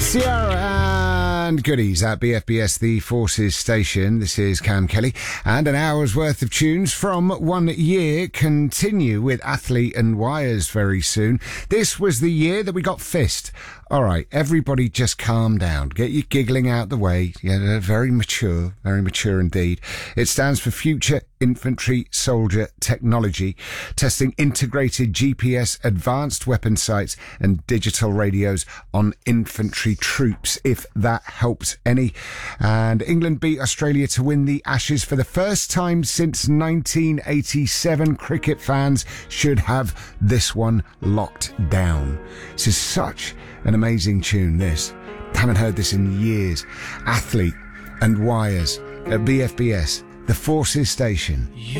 Sierra and Goodies at BFBS, the Forces Station. This is Cam Kelly, and an hour's worth of tunes from 1 year continue with Athlete and Wires very soon. This was the year that we got Fist. All right, everybody just calm down. Get your giggling out the way. Yeah, very mature indeed. It stands for Future Infantry Soldier Technology, testing integrated GPS, advanced weapon sights and digital radios on infantry troops, if that helps any. And England beat Australia to win the Ashes for the first time since 1987. Cricket fans should have this one locked down. This is such an amazing tune, this. Haven't heard this in years. Athlete and Wires at BFBS, the Forces Station.